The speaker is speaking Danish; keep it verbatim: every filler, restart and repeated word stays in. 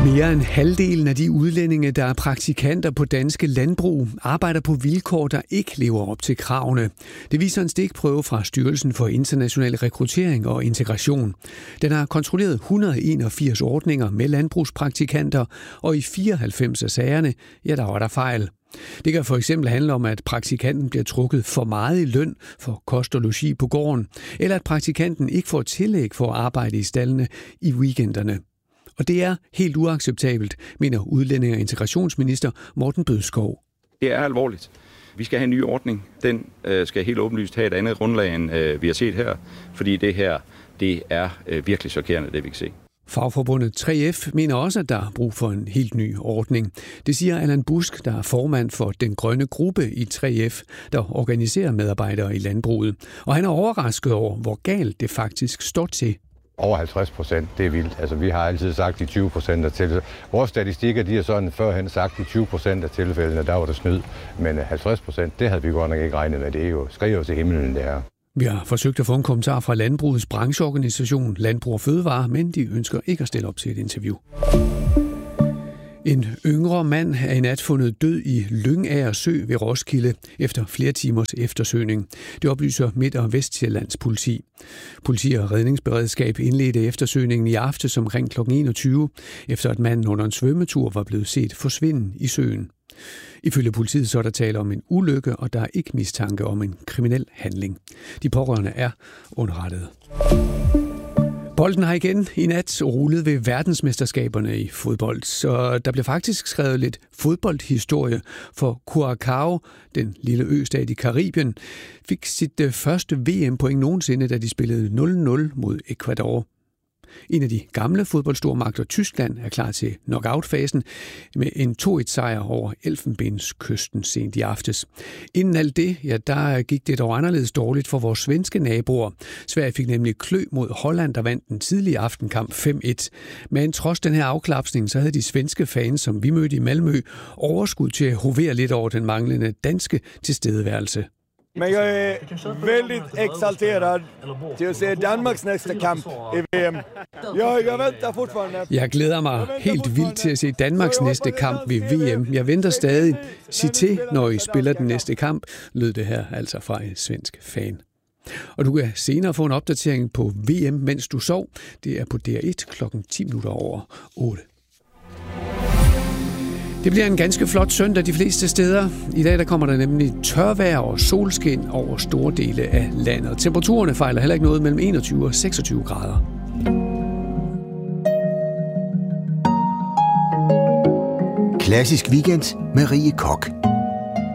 Mere end halvdelen af de udlændinge, der er praktikanter på danske landbrug, arbejder på vilkår, der ikke lever op til kravene. Det viser en stikprøve fra Styrelsen for International Rekruttering og Integration. Den har kontrolleret et hundrede og enogfirs ordninger med landbrugspraktikanter, og i fireoghalvfems af sagerne, ja, der var der fejl. Det kan for eksempel handle om, at praktikanten bliver trukket for meget i løn for kost og logi på gården, eller at praktikanten ikke får tillæg for at arbejde i staldene i weekenderne. Og det er helt uacceptabelt, mener udlændinge- og integrationsminister Morten Bødskov. Det er alvorligt. Vi skal have en ny ordning. Den øh, skal helt åbenlyst have et andet grundlag, end øh, vi har set her, fordi det her det er øh, virkelig chokerende, det vi kan se. Fagforbundet tre F mener også, at der er brug for en helt ny ordning. Det siger Allan Busk, der er formand for den grønne gruppe i tre F, der organiserer medarbejdere i landbruget. Og han er overrasket over, hvor galt det faktisk står til. Over halvtreds procent, det er vildt. Altså, vi har altid sagt de tyve procent af tilfældene. Vores statistikker, de har sådan førhen sagt de tyve procent af tilfældene, der var der snyd. Men halvtreds procent, det havde vi godt nok ikke regnet med. Det er jo skriver til himlen, det her. Vi har forsøgt at få en kommentar fra landbrugets brancheorganisation Landbrug og Fødevare, men de ønsker ikke at stille op til et interview. En yngre mand er i nat fundet død i Lyngager Sø ved Roskilde efter flere timers eftersøgning. Det oplyser Midt- og Vestsjællands politi. Politi og redningsberedskab indledte eftersøgningen i aftes omkring klokken enogtyve, efter at manden under en svømmetur var blevet set forsvinde i søen. Ifølge politiet så er der tale om en ulykke, og der er ikke mistanke om en kriminel handling. De pårørende er underrettet. Bolden har igen i nat rullet ved verdensmesterskaberne i fodbold, så der bliver faktisk skrevet lidt fodboldhistorie, for Curaçao, den lille østat i Karibien, fik sit første V M-point nogensinde, da de spillede nul nul mod Ecuador. En af de gamle fodboldstormagter, Tyskland, er klar til knockout-fasen med en to et sejr over Elfenbenskysten sent i aftes. Inden alt det, ja, der gik det dog anderledes dårligt for vores svenske naboer. Sverige fik nemlig klø mod Holland, der vandt den tidlige aftenkamp fem et. Men trods den her afklapsning, så havde de svenske fans, som vi mødte i Malmø, overskud til at hovere lidt over den manglende danske tilstedeværelse. Men jeg er väldigt exalterad til at se Danmarks næste kamp i V M. Jeg, jeg venter fortfarande. Jeg glæder mig helt vildt til at se Danmarks næste kamp ved V M. Jeg venter stadig. Sig til, når I spiller den næste kamp, lød det her altså fra en svensk fan. Og du kan senere få en opdatering på V M, mens du sov. Det er på D R et klokken ti minutter over otte. Det bliver en ganske flot søndag de fleste steder. I dag der kommer der nemlig tørvejr og solskin over store dele af landet. Temperaturerne fejler heller ikke noget mellem enogtyve og seksogtyve grader. Klassisk weekend med Rie Koch.